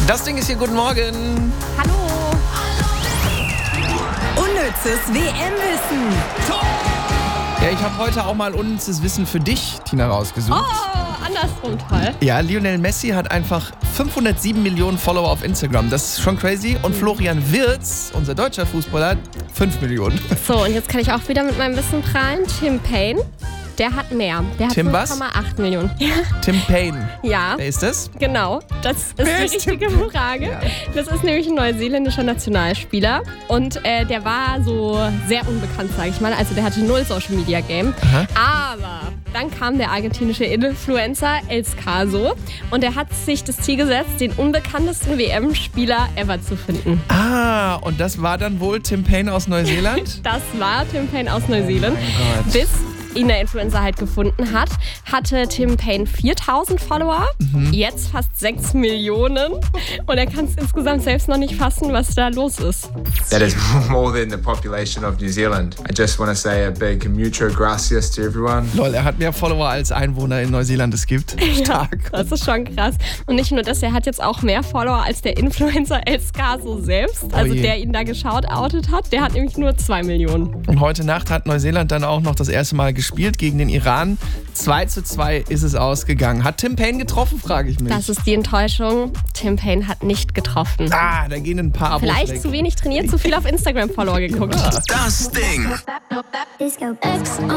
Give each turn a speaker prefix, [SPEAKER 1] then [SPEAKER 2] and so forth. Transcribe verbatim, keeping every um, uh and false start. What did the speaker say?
[SPEAKER 1] Das Ding ist hier, guten Morgen.
[SPEAKER 2] Hallo.
[SPEAKER 3] Unnützes W M-Wissen.
[SPEAKER 1] Ja, ich habe heute auch mal unnützes Wissen für dich, Tina, rausgesucht.
[SPEAKER 2] Oh, andersrum, toll.
[SPEAKER 1] Ja, Lionel Messi hat einfach fünfhundertsieben Millionen Follower auf Instagram. Das ist schon crazy. Und Florian Wirtz, unser deutscher Fußballer, fünf Millionen.
[SPEAKER 2] So, und jetzt kann ich auch wieder mit meinem Wissen prallen. Tim Payne, der hat mehr. Der hat
[SPEAKER 1] Tim was?
[SPEAKER 2] fünf Komma acht Millionen. Ja.
[SPEAKER 1] Tim Payne.
[SPEAKER 2] Ja.
[SPEAKER 1] Wer ist das?
[SPEAKER 2] Genau, das ist
[SPEAKER 1] Wer
[SPEAKER 2] die
[SPEAKER 1] ist Tim
[SPEAKER 2] richtige
[SPEAKER 1] Payne?
[SPEAKER 2] Frage.
[SPEAKER 1] Ja.
[SPEAKER 2] Das ist nämlich ein neuseeländischer Nationalspieler und äh, der war so sehr unbekannt, sage ich mal. Also der hatte null Social Media Game.
[SPEAKER 1] Aha.
[SPEAKER 2] Aber dann kam der argentinische Influencer El Scaso und er hat sich das Ziel gesetzt, den unbekanntesten W M-Spieler ever zu finden.
[SPEAKER 1] Ah, und das war dann wohl Tim Payne aus Neuseeland?
[SPEAKER 2] Das war Tim Payne aus Neuseeland.
[SPEAKER 1] Oh mein Gott.
[SPEAKER 2] Bis ihn der Influencer halt gefunden hat, hatte Tim Payne viertausend Follower,
[SPEAKER 1] Mhm.
[SPEAKER 2] jetzt fast sechs Millionen. Und er kann es insgesamt selbst noch nicht fassen, was da los ist.
[SPEAKER 4] That is more than the population of New Zealand. I just want to say a big mucho gracias to everyone.
[SPEAKER 1] Lol, er hat mehr Follower als Einwohner in Neuseeland es gibt. Stark.
[SPEAKER 2] Das ist schon krass. Und nicht nur das, er hat jetzt auch mehr Follower als der Influencer El Scaso selbst, also
[SPEAKER 1] Oh je.
[SPEAKER 2] der ihn da geschaut-outet hat. Der hat nämlich nur zwei Millionen.
[SPEAKER 1] Und heute Nacht hat Neuseeland dann auch noch das erste Mal gespielt gegen den Iran. zwei zu zwei ist es ausgegangen. Hat Tim Payne getroffen, frage ich mich.
[SPEAKER 2] Das ist die Enttäuschung. Tim Payne hat nicht getroffen.
[SPEAKER 1] ah, da gehen ein paar Abos
[SPEAKER 2] Vielleicht
[SPEAKER 1] weg.
[SPEAKER 2] zu wenig trainiert, zu viel auf Instagram-Follower geguckt.
[SPEAKER 5] Das Ding.
[SPEAKER 6] Disco X